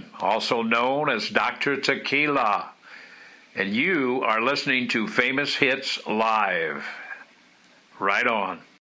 also known as Dr. Tequila, and you are listening to Famous Hits Live. Right on.